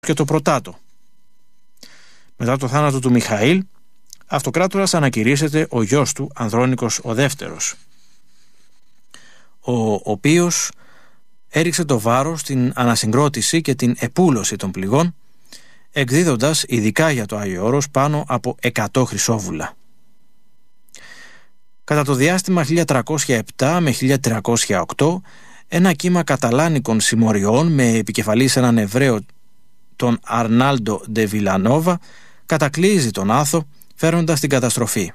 και το Πρωτάτο. Μετά το θάνατο του Μιχαήλ, αυτοκράτορας ανακηρύσσεται ο γιος του, Ανδρώνικος ο δεύτερος, ο οποίος έριξε το βάρος στην ανασυγκρότηση και την επούλωση των πληγών, εκδίδοντας ειδικά για το Άγιο Όρος πάνω από 100 χρυσόβουλα. Κατά το διάστημα 1307 με 1308, ένα κύμα καταλάνικων συμμοριών με επικεφαλής έναν Εβραίο, τον Αρνάλντο ντε Βιλανόβα, κατακλείζει τον Άθο, φέρνοντας την καταστροφή.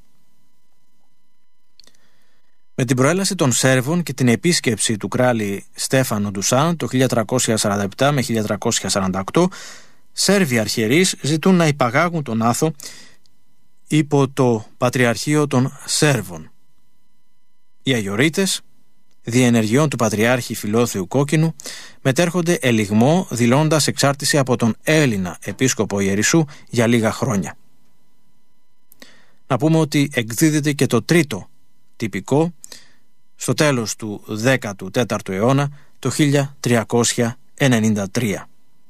Με την προέλαση των Σέρβων και την επίσκεψη του κράλη Στέφανο Ντουσάν το 1347 με 1348, Σέρβοι αρχιερείς ζητούν να υπαγάγουν τον Άθο υπό το Πατριαρχείο των Σέρβων. Οι Αγιορείτες, διενεργειών του Πατριάρχη Φιλόθεου Κόκκινου, μετέρχονται ελιγμό, δηλώντας εξάρτηση από τον Έλληνα επίσκοπο Ιερισσού για λίγα χρόνια. Να πούμε ότι εκδίδεται και το τρίτο τυπικό στο τέλος του 14ου αιώνα, το 1393.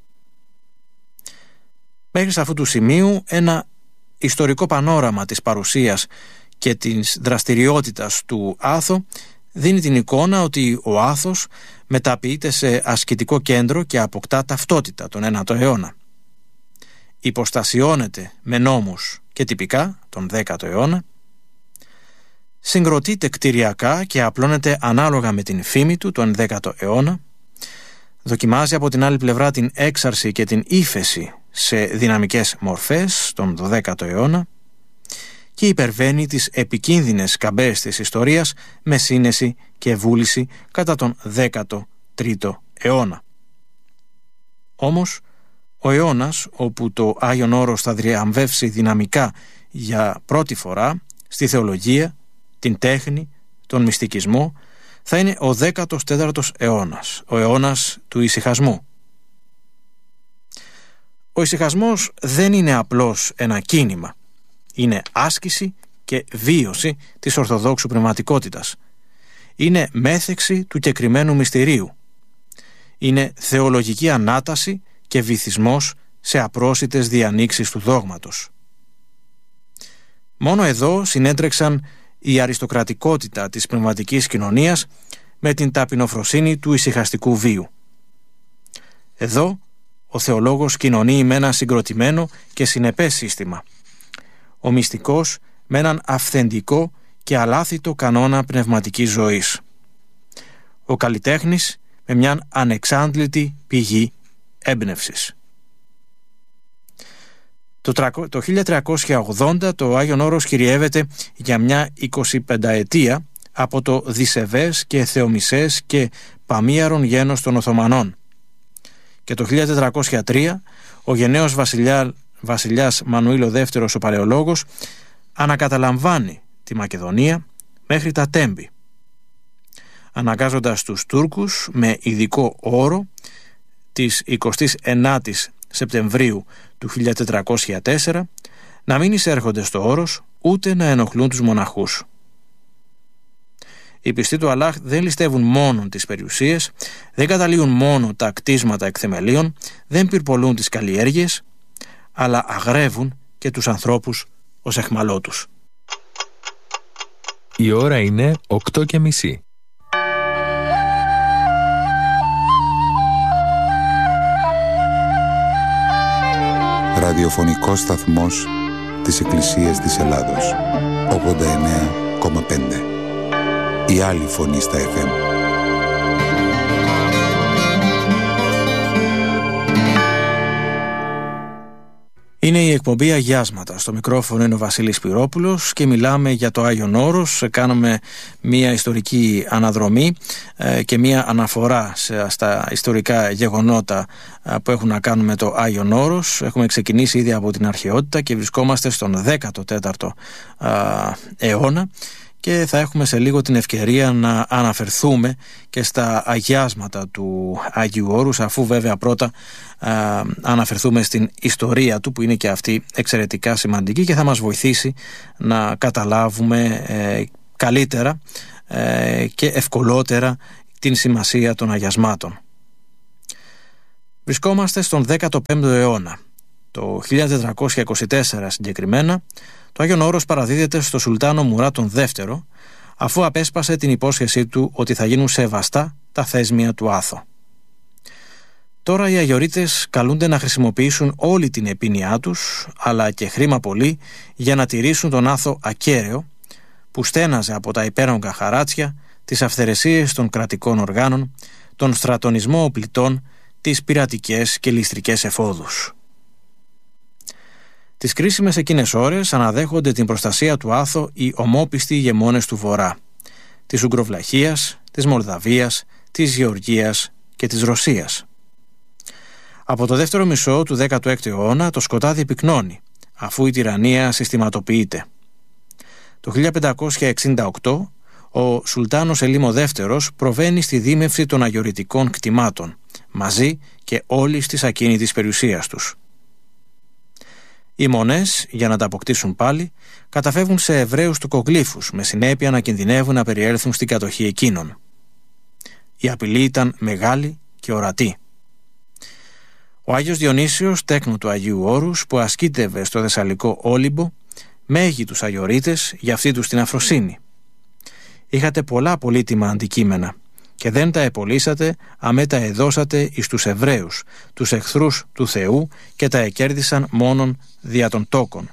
Μέχρι σε αυτού του σημείου ένα ιστορικό πανόραμα της παρουσίας και της δραστηριότητας του Άθο δίνει την εικόνα ότι ο Άθος μεταποιείται σε ασκητικό κέντρο και αποκτά ταυτότητα τον 9ο αιώνα. Υποστασιώνεται με νόμους και τυπικά τον 10ο αιώνα, συγκροτείται κτηριακά και απλώνεται ανάλογα με την φήμη του τον 10ο αιώνα, δοκιμάζει από την άλλη πλευρά την έξαρση και την ύφεση σε δυναμικές μορφές τον 12ο αιώνα και υπερβαίνει τις επικίνδυνες καμπές της ιστορίας με σύνεση και βούληση κατά τον 13ο αιώνα. Όμως, ο αιώνας όπου το Άγιον Όρος θα διαμβεύσει δυναμικά για πρώτη φορά στη θεολογία, την τέχνη, τον μυστικισμό, θα είναι ο 14ος αιώνας, ο αιώνας του ησυχασμού. Ο ησυχασμός δεν είναι απλώς ένα κίνημα. Είναι άσκηση και βίωση της ορθοδόξου πνευματικότητας. Είναι μέθεξη του κεκριμένου μυστηρίου. Είναι θεολογική ανάταση και βυθισμός σε απρόσιτες διανοίξεις του δόγματος. Μόνο εδώ συνέτρεξαν η αριστοκρατικότητα της πνευματικής κοινωνίας με την ταπεινοφροσύνη του ησυχαστικού βίου. Εδώ ο θεολόγος κοινωνεί με ένα συγκροτημένο και συνεπές σύστημα. Ο μυστικός με έναν αυθεντικό και αλάθητο κανόνα πνευματικής ζωής. Ο καλλιτέχνης με μια ανεξάντλητη πηγή έμπνευσης. Το 1380 το Άγιον Όρος κυριεύεται για μια 25ετία από το δισεβές και θεομισές και παμίαρον γένος των Οθωμανών. Και το 1403 ο γενναίος βασιλιάς Μανουήλ ο δεύτερος ο Παλαιολόγος ανακαταλαμβάνει τη Μακεδονία μέχρι τα Τέμπη, αναγκάζοντας τους Τούρκους με ειδικό όρο της 29ης Σεπτεμβρίου του 1404 να μην εισέρχονται στο όρος ούτε να ενοχλούν τους μοναχούς. Οι πιστοί του Αλλάχ δεν ληστεύουν μόνο τις περιουσίες, δεν καταλύουν μόνο τα κτίσματα εκθεμελίων, δεν πυρπολούν τις καλλιέργειες, αλλά αγρεύουν και τους ανθρώπους ως αιχμαλώτους. Η ώρα είναι 8:30. Ραδιοφωνικός σταθμός της Εκκλησίας της Ελλάδος, 89,5. Η άλλη φωνή στα FM. Είναι η εκπομπή Αγιάσματα. Στο μικρόφωνο είναι ο Βασίλης Πυρόπουλος και μιλάμε για το Άγιον Όρος. Κάνουμε μια ιστορική αναδρομή και μια αναφορά στα ιστορικά γεγονότα που έχουν να κάνουν με το Άγιον Όρος. Έχουμε ξεκινήσει ήδη από την αρχαιότητα και βρισκόμαστε στον 14ο αιώνα. Και θα έχουμε σε λίγο την ευκαιρία να αναφερθούμε και στα αγιάσματα του Αγίου Όρους, αφού βέβαια πρώτα αναφερθούμε στην ιστορία του, που είναι και αυτή εξαιρετικά σημαντική και θα μας βοηθήσει να καταλάβουμε καλύτερα και ευκολότερα την σημασία των αγιασμάτων. Βρισκόμαστε στον 15ο αιώνα. Το 1424 συγκεκριμένα, το Άγιον Όρος παραδίδεται στο Σουλτάνο Μουράτ τον δεύτερο, αφού απέσπασε την υπόσχεσή του ότι θα γίνουν σεβαστά τα θέσμια του Άθο. Τώρα οι Αγιορείτες καλούνται να χρησιμοποιήσουν όλη την επίνοιά τους, αλλά και χρήμα πολύ, για να τηρήσουν τον Άθο ακέραιο, που στέναζε από τα υπέρογκα χαράτσια, τις αυθαιρεσίες των κρατικών οργάνων, τον στρατονισμό οπλιτών, τις πειρατικές και ληστρικές εφόδους. Τις κρίσιμες εκείνες ώρες αναδέχονται την προστασία του Άθο οι ομόπιστοι ηγεμόνες του Βορρά, της Ουγγροβλαχίας, της Μολδαβίας, της Γεωργίας και της Ρωσίας. Από το δεύτερο μισό του 16ου αιώνα το σκοτάδι πυκνώνει, αφού η τυραννία συστηματοποιείται. Το 1568 ο Σουλτάνος Ελίμ δεύτερος προβαίνει στη δίμευση των αγιορειτικών κτημάτων, μαζί και όλης της ακίνητης περιουσίας τους. Οι μονές, για να τα αποκτήσουν πάλι, καταφεύγουν σε Εβραίους τοκογλύφους, με συνέπεια να κινδυνεύουν να περιέλθουν στην κατοχή εκείνων. Η απειλή ήταν μεγάλη και ορατή. Ο Άγιος Διονύσιος, τέκνο του Αγίου Όρους, που ασκήτευε στο Θεσσαλικό Όλυμπο, μέγει τους Αγιορείτες για αυτή τους την αφροσύνη. Είχατε πολλά πολύτιμα αντικείμενα και δεν τα επολύσατε αμέ τα εδώσατε εις τους Εβραίους, τους εχθρούς του Θεού, και τα εκέρδισαν μόνον δια των τόκων.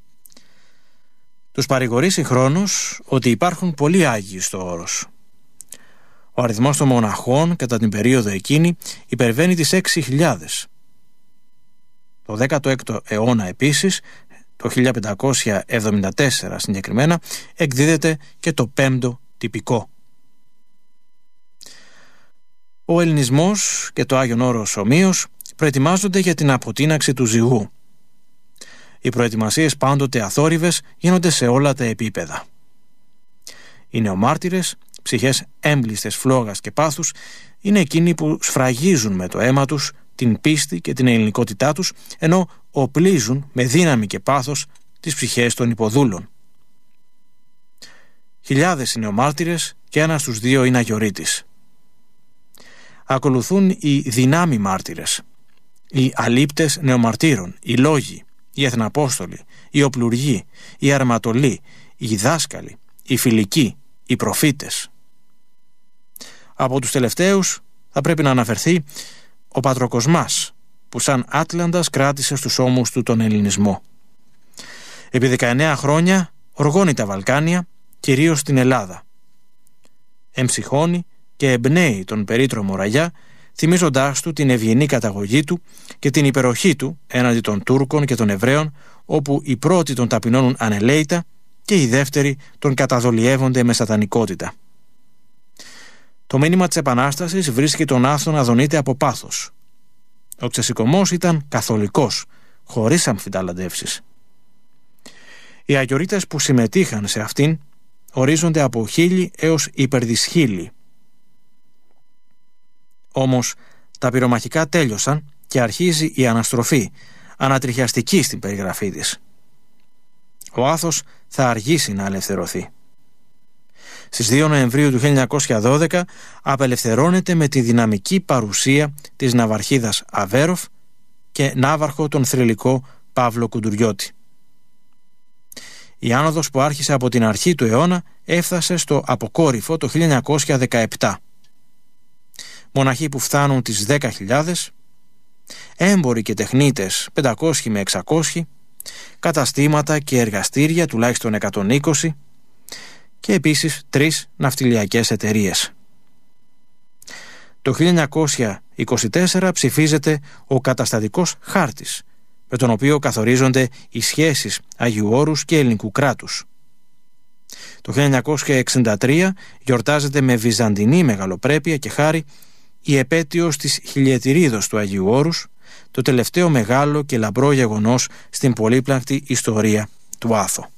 Τους παρηγορεί συγχρόνως ότι υπάρχουν πολλοί Άγιοι στο Όρος. Ο αριθμός των μοναχών κατά την περίοδο εκείνη υπερβαίνει τις 6.000. Το 16ο αιώνα επίσης, το 1574 συγκεκριμένα, εκδίδεται και το 5ο τυπικό. Ο Ελληνισμός και το Άγιον Όρος ομοίως προετοιμάζονται για την αποτείναξη του ζυγού. Οι προετοιμασίες πάντοτε αθόρυβες γίνονται σε όλα τα επίπεδα. Οι νεομάρτυρες, ψυχές έμπλιστες φλόγας και πάθους, είναι εκείνοι που σφραγίζουν με το αίμα τους την πίστη και την ελληνικότητά τους, ενώ οπλίζουν με δύναμη και πάθος τις ψυχές των υποδούλων. Χιλιάδες είναι νεομάρτυρες και ένας στους δύο είναι αγιορείτης. Ακολουθούν οι δυνάμοι μάρτυρες, οι αλήπτες νεομαρτύρων, οι λόγοι, οι εθναπόστολοι, οι οπλουργοί, οι αρματολοί, οι δάσκαλοι, οι φιλικοί, οι προφήτες. Από τους τελευταίους θα πρέπει να αναφερθεί ο Πατροκοσμάς, που σαν Άτλαντας κράτησε στους ώμους του τον ελληνισμό. Επί 19 χρόνια οργώνει τα Βαλκάνια, κυρίως στην Ελλάδα. Εμψυχώνει και εμπνέει τον περίτρομο Ραγιά, θυμίζοντάς του την ευγενή καταγωγή του και την υπεροχή του έναντι των Τούρκων και των Εβραίων, όπου οι πρώτοι τον ταπεινώνουν ανελαίητα και οι δεύτεροι τον καταδολιεύονται με σατανικότητα. Το μήνυμα της Επανάστασης βρίσκει τον Άθο να δονείται από πάθος. Ο ξεσηκωμός ήταν καθολικός, χωρίς αμφιταλαντεύσεις. Οι Αγιορείτες που συμμετείχαν σε αυτήν ορίζονται από 1000 έως υπερδυσχίλιοι. Όμως τα πυρομαχικά τέλειωσαν και αρχίζει η αναστροφή, ανατριχιαστική στην περιγραφή της. Ο Άθος θα αργήσει να ελευθερωθεί. Στις 2 Νοεμβρίου του 1912 απελευθερώνεται με τη δυναμική παρουσία της ναυαρχίδας Αβέροφ και ναύαρχο τον θρυλικό Παύλο Κουντουριώτη. Η άνοδος που άρχισε από την αρχή του αιώνα έφτασε στο αποκόρυφο το 1917. Μοναχοί που φτάνουν τις 10.000, έμποροι και τεχνίτες 500 με 600, καταστήματα και εργαστήρια τουλάχιστον 120 και επίσης 3 ναυτιλιακές εταιρείες. Το 1924 ψηφίζεται ο καταστατικός χάρτης, με τον οποίο καθορίζονται οι σχέσεις Αγίου Όρους και ελληνικού κράτους. Το 1963 γιορτάζεται με βυζαντινή μεγαλοπρέπεια και χάρη η επέτειος της χιλιετηρίδος του Αγίου Όρους, το τελευταίο μεγάλο και λαμπρό γεγονός στην πολύπλακτη ιστορία του Άθο.